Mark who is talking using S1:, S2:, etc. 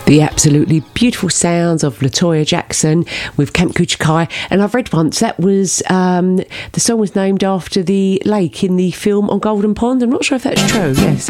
S1: The absolutely beautiful sounds of LaToya Jackson with Camp Coochie Kai. And I've read once that was the song was named after the lake in the film On Golden Pond. I'm not sure if that's true. Yes.